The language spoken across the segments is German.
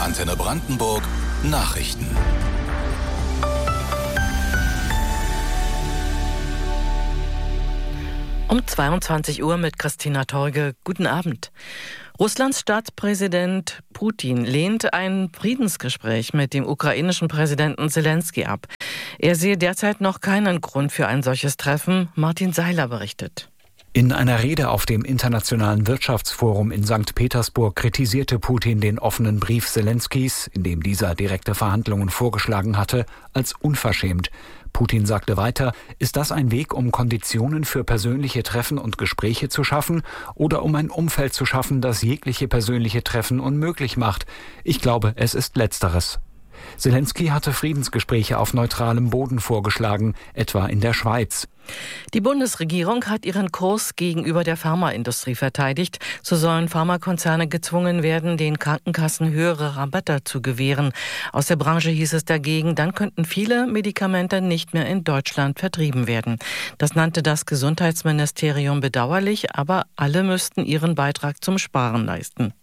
Antenne Brandenburg Nachrichten. Um 22 Uhr mit Christina Torge. Guten Abend. Russlands Staatspräsident Putin lehnt ein Friedensgespräch mit dem ukrainischen Präsidenten Selenskyj ab. Er sehe derzeit noch keinen Grund für ein solches Treffen. Martin Seiler berichtet. In einer Rede auf dem Internationalen Wirtschaftsforum in St. Petersburg kritisierte Putin den offenen Brief Selenskys, in dem dieser direkte Verhandlungen vorgeschlagen hatte, als unverschämt. Putin sagte weiter, ist das ein Weg, um Konditionen für persönliche Treffen und Gespräche zu schaffen oder um ein Umfeld zu schaffen, das jegliche persönliche Treffen unmöglich macht? Ich glaube, es ist Letzteres. Selenskyj hatte Friedensgespräche auf neutralem Boden vorgeschlagen, etwa in der Schweiz. Die Bundesregierung hat ihren Kurs gegenüber der Pharmaindustrie verteidigt. So sollen Pharmakonzerne gezwungen werden, den Krankenkassen höhere Rabatte zu gewähren. Aus der Branche hieß es dagegen, dann könnten viele Medikamente nicht mehr in Deutschland vertrieben werden. Das nannte das Gesundheitsministerium bedauerlich, aber alle müssten ihren Beitrag zum Sparen leisten.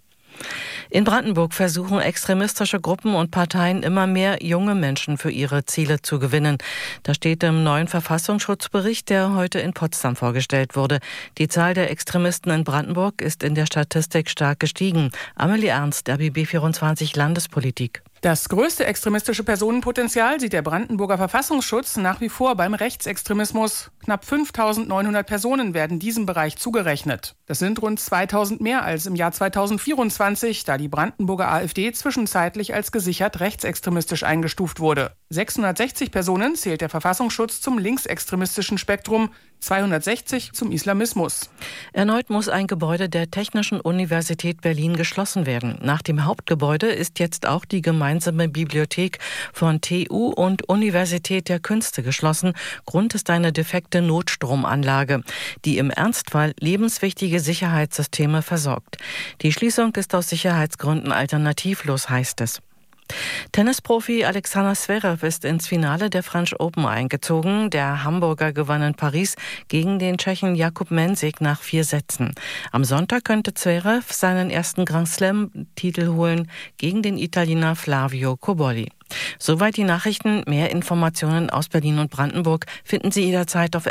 In Brandenburg versuchen extremistische Gruppen und Parteien immer mehr junge Menschen für ihre Ziele zu gewinnen. Das steht im neuen Verfassungsschutzbericht, der heute in Potsdam vorgestellt wurde. Die Zahl der Extremisten in Brandenburg ist in der Statistik stark gestiegen. Amelie Ernst, RBB 24 Landespolitik. Das größte extremistische Personenpotenzial sieht der Brandenburger Verfassungsschutz nach wie vor beim Rechtsextremismus. Knapp 5.900 Personen werden diesem Bereich zugerechnet. Das sind rund 2.000 mehr als im Jahr 2024, da die Brandenburger AfD zwischenzeitlich als gesichert rechtsextremistisch eingestuft wurde. 660 Personen zählt der Verfassungsschutz zum linksextremistischen Spektrum, 260 zum Islamismus. Erneut muss ein Gebäude der Technischen Universität Berlin geschlossen werden. Nach dem Hauptgebäude ist jetzt auch die gemeinsame Bibliothek von TU und Universität der Künste geschlossen. Grund ist eine defekte Notstromanlage, die im Ernstfall lebenswichtige Sicherheitssysteme versorgt. Die Schließung ist aus Sicherheitsgründen alternativlos, heißt es. Tennisprofi Alexander Zverev ist ins Finale der French Open eingezogen. Der Hamburger gewann in Paris gegen den Tschechen Jakub Mensik nach 4 Sätzen. Am Sonntag könnte Zverev seinen ersten Grand Slam-Titel holen gegen den Italiener Flavio Cobolli. Soweit die Nachrichten. Mehr Informationen aus Berlin und Brandenburg finden Sie jederzeit auf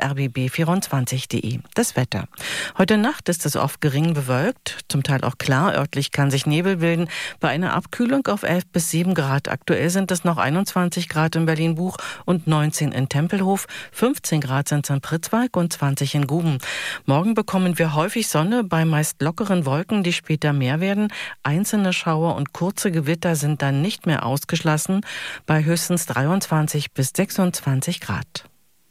rbb24.de. Das Wetter. Heute Nacht ist es oft gering bewölkt, zum Teil auch klar. Örtlich kann sich Nebel bilden. Bei einer Abkühlung auf 11 bis 7 Grad. Aktuell sind es noch 21 Grad in Berlin-Buch und 19 in Tempelhof. 15 Grad sind es in Pritzwalk und 20 in Guben. Morgen bekommen wir häufig Sonne bei meist lockeren Wolken, die später mehr werden. Einzelne Schauer und kurze Gewitter sind dann nicht mehr ausgeschlossen, bei höchstens 23 bis 26 Grad.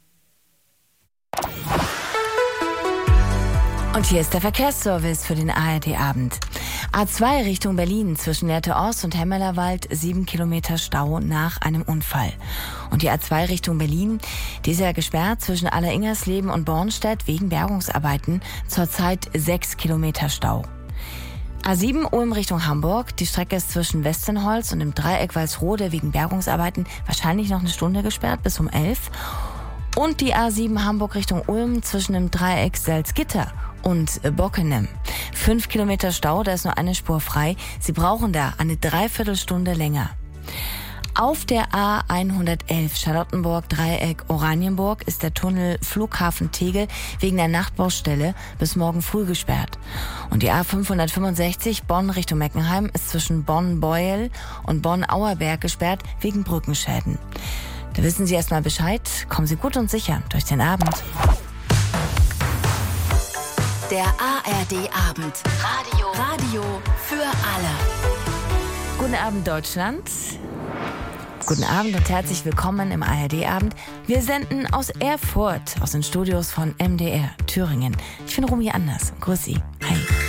Und hier ist der Verkehrsservice für den ARD-Abend. A2 Richtung Berlin zwischen Lehrte Ost und Hemmelerwald 7 Kilometer Stau nach einem Unfall. Und die A2 Richtung Berlin, die ist ja gesperrt zwischen Alleringersleben und Bornstedt wegen Bergungsarbeiten. Zurzeit 6 Kilometer Stau. A7 Ulm Richtung Hamburg. Die Strecke ist zwischen Westenholz und dem Dreieck Walsrode wegen Bergungsarbeiten wahrscheinlich noch eine Stunde gesperrt bis um 11. Und die A7 Hamburg Richtung Ulm zwischen dem Dreieck Salzgitter und Bockenem. 5 Kilometer Stau, da ist nur eine Spur frei. Sie brauchen da eine Dreiviertelstunde länger. Auf der A111 Charlottenburg-Dreieck Oranienburg ist der Tunnel Flughafen Tegel wegen der Nachtbaustelle bis morgen früh gesperrt. Und die A565 Bonn Richtung Meckenheim ist zwischen Bonn-Beuel und Bonn-Auerberg gesperrt wegen Brückenschäden. Da wissen Sie erstmal Bescheid. Kommen Sie gut und sicher durch den Abend. Der ARD-Abend. Radio für alle. Guten Abend, Deutschland. Guten Abend und herzlich willkommen im ARD-Abend. Wir senden aus Erfurt, aus den Studios von MDR Thüringen. Ich bin Romy Anders. Grüß Sie. Hi.